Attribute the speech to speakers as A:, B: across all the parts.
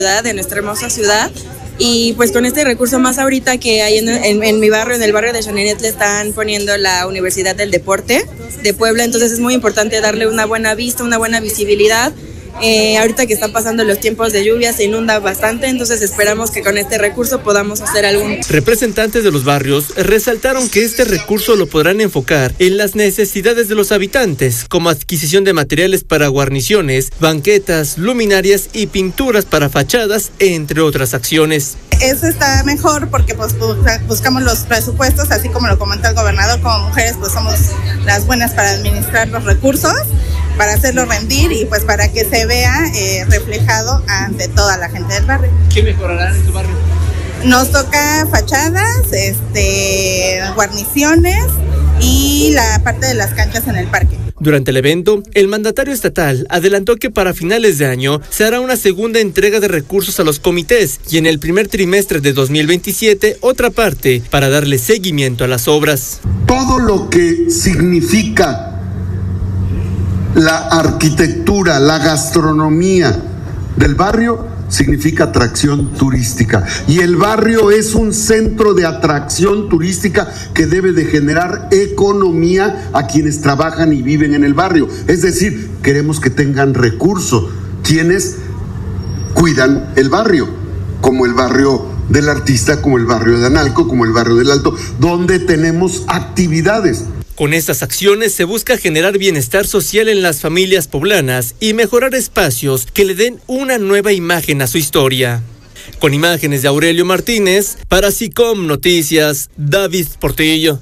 A: de nuestra hermosa ciudad. Y pues con este recurso más ahorita que hay en mi barrio, en el barrio de Xochimilco, le están poniendo la Universidad del Deporte de Puebla, entonces es muy importante darle una buena vista, una buena visibilidad. Ahorita que están pasando los tiempos de lluvia se inunda bastante, entonces esperamos que con este recurso podamos hacer algún.
B: Representantes de los barrios resaltaron que este recurso lo podrán enfocar en las necesidades de los habitantes, como adquisición de materiales para guarniciones, banquetas, luminarias y pinturas para fachadas, entre otras acciones.
C: Eso está mejor porque pues buscamos los presupuestos, así como lo comentó el gobernador, como mujeres pues somos las buenas para administrar los recursos, para hacerlo rendir y pues para que se vea reflejado ante toda la gente del barrio.
B: ¿Qué mejorarán en tu barrio?
C: Nos toca fachadas, guarniciones y la parte de las canchas en el parque.
B: Durante el evento, el mandatario estatal adelantó que para finales de año se hará una segunda entrega de recursos a los comités y en el primer trimestre de 2027 otra parte para darle seguimiento a las obras.
D: Todo lo que significa la arquitectura, la gastronomía del barrio significa atracción turística y el barrio es un centro de atracción turística que debe de generar economía a quienes trabajan y viven en el barrio. Es decir, queremos que tengan recursos quienes cuidan el barrio, como el barrio del Artista, como el barrio de Analco, como el barrio del Alto, donde tenemos actividades.
B: Con estas acciones se busca generar bienestar social en las familias poblanas y mejorar espacios que le den una nueva imagen a su historia. Con imágenes de Aurelio Martínez, para SICOM Noticias, David Portillo.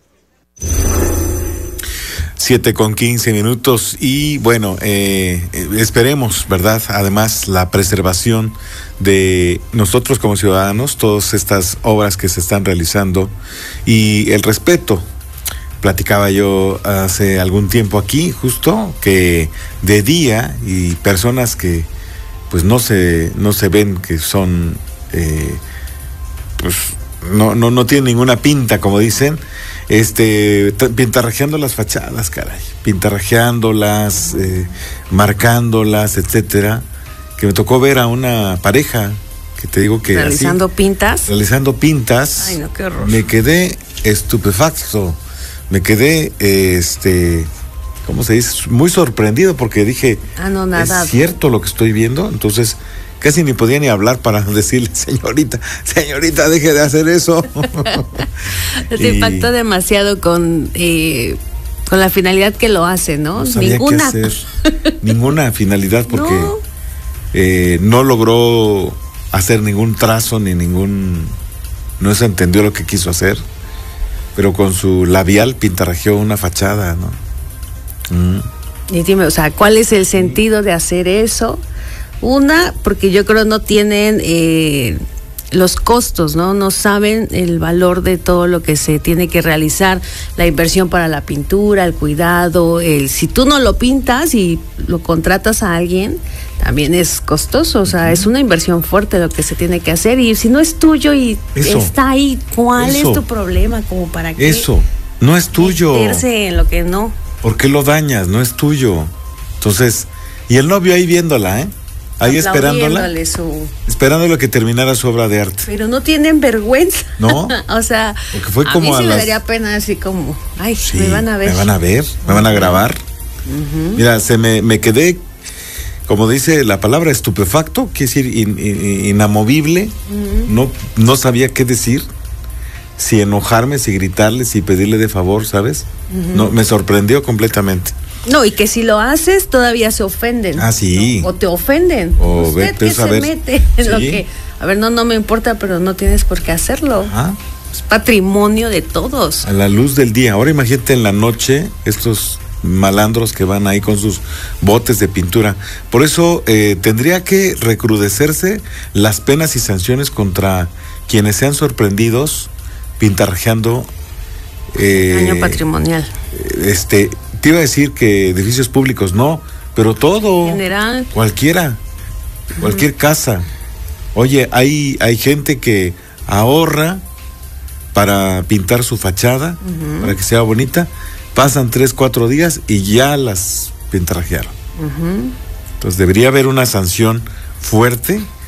E: 7:15 y bueno, esperemos, ¿verdad? Además, la preservación de nosotros como ciudadanos, todas estas obras que se están realizando y el respeto. Platicaba yo hace algún tiempo aquí, justo, que de día y personas que pues no se ven, que son pues no tienen ninguna pinta, como dicen, pintarrajeando las fachadas, caray, pintarrajeándolas, marcándolas, etcétera, que me tocó ver a una pareja que te digo que
F: realizando pintas.
E: Ay,
F: no, qué horror.
E: Me quedé estupefacto. Me quedé, ¿cómo se dice? Muy sorprendido porque dije, ¿es cierto lo que estoy viendo? Entonces, casi ni podía ni hablar para decirle, señorita, deje de hacer eso.
F: Te impactó demasiado con la finalidad que lo hace, ¿no?
E: No sabía qué hacer. Ninguna finalidad porque no logró hacer ningún trazo ni no se entendió lo que quiso hacer. Pero con su labial pintarrajeó una fachada, ¿no?
F: Y dime, o sea, ¿cuál es el sentido de hacer eso? Una, porque yo creo no tienen los costos, ¿no? No saben el valor de todo lo que se tiene que realizar, la inversión para la pintura, el cuidado, si tú no lo pintas y lo contratas a alguien, también es costoso, o sea, es una inversión fuerte lo que se tiene que hacer y si no es tuyo y está ahí, ¿cuál es tu problema? Como para que
E: eso no es tuyo.
F: Meterse en lo que no.
E: ¿Por qué lo dañas? No es tuyo. Entonces, y el novio ahí viéndola, ahí esperándola que terminara su obra de arte.
F: Pero no tienen vergüenza.
E: ¿No?
F: O sea,
E: porque fue como
F: a mí sí me daría pena así como, ay,
E: sí,
F: me van a ver,
E: me van a grabar. Mira, me quedé, como dice la palabra, estupefacto, quiere decir inamovible. No sabía qué decir, si enojarme, si gritarle, si pedirle de favor, ¿sabes? No, me sorprendió completamente.
F: No, y que si lo haces todavía se ofenden.
E: Ah, sí.
F: ¿No? O te ofenden.
E: O
F: usted que se mete en lo que, a ver, no me importa, pero no tienes por qué hacerlo. Es patrimonio de todos.
E: A la luz del día. Ahora imagínate en la noche estos malandros que van ahí con sus botes de pintura. Por eso tendría que recrudecerse las penas y sanciones contra quienes sean sorprendidos pintarrajeando
F: daño patrimonial.
E: Te iba a decir que edificios públicos no, pero todo,
F: general,
E: cualquier casa. Oye, hay gente que ahorra para pintar su fachada, para que sea bonita, pasan 3-4 días y ya las pintarrajearon. Entonces debería haber una sanción fuerte